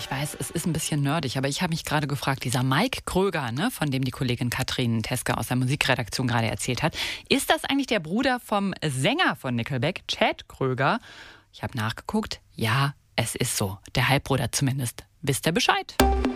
Ich weiß, es ist ein bisschen nerdig, aber ich habe mich gerade gefragt, dieser Mike Kröger, ne, von dem die Kollegin Katrin Teske aus der Musikredaktion gerade erzählt hat, ist das eigentlich der Bruder vom Sänger von Nickelback, Chad Kröger? Ich habe nachgeguckt. Ja, es ist so. Der Halbbruder zumindest. Wisst ihr Bescheid?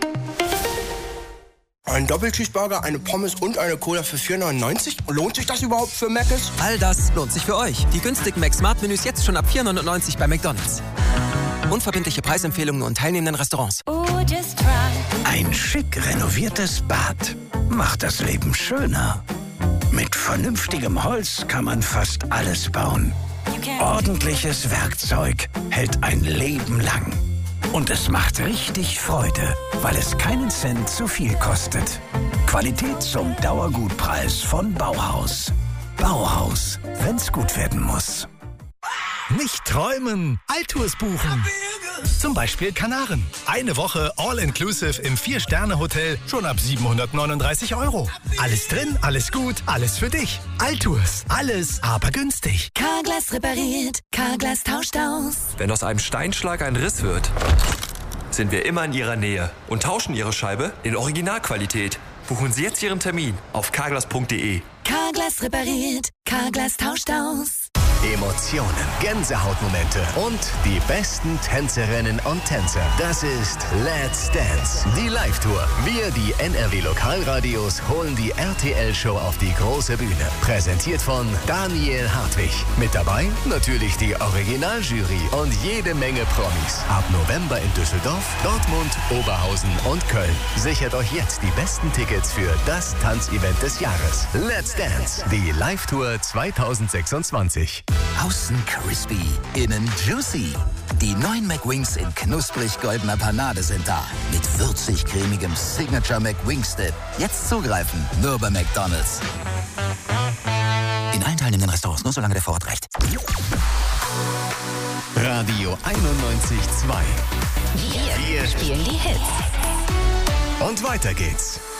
Ein Doppelcheeseburger, eine Pommes und eine Cola für 4,99? Lohnt sich das überhaupt für Mc's? All das lohnt sich für euch. Die günstigen Mac-Smart-Menüs jetzt schon ab 4,99 bei McDonald's. Unverbindliche Preisempfehlungen und teilnehmenden Restaurants. Ein schick renoviertes Bad macht das Leben schöner. Mit vernünftigem Holz kann man fast alles bauen. Ordentliches Werkzeug hält ein Leben lang. Und es macht richtig Freude, weil es keinen Cent zu viel kostet. Qualität zum Dauergutpreis von Bauhaus. Bauhaus, wenn's gut werden muss. Nicht träumen, Altours buchen. Zum Beispiel Kanaren. Eine Woche All-Inclusive im 4-Sterne-Hotel schon ab 739 €. Alles drin, alles gut, alles für dich. Altours, alles aber günstig. Carglass repariert, Carglass tauscht aus. Wenn aus einem Steinschlag ein Riss wird, sind wir immer in Ihrer Nähe und tauschen Ihre Scheibe in Originalqualität. Buchen Sie jetzt Ihren Termin auf carglass.de. Carglass repariert, Carglass tauscht aus. Emotionen, Gänsehautmomente und die besten Tänzerinnen und Tänzer. Das ist Let's Dance, die Live-Tour. Wir, die NRW-Lokalradios, holen die RTL-Show auf die große Bühne. Präsentiert von Daniel Hartwig. Mit dabei natürlich die Originaljury und jede Menge Promis. Ab November in Düsseldorf, Dortmund, Oberhausen und Köln. Sichert euch jetzt die besten Tickets für das Tanzevent des Jahres. Let's Dance, die Live-Tour 2026. Außen crispy, innen juicy. Die neuen McWings in knusprig goldener Panade sind da. Mit würzig-cremigem Signature McWings Dip. Jetzt zugreifen, nur bei McDonald's. In allen teilnehmenden Restaurants, nur solange der Vorort reicht. Radio 91,2. Wir spielen die Hits. Und weiter geht's.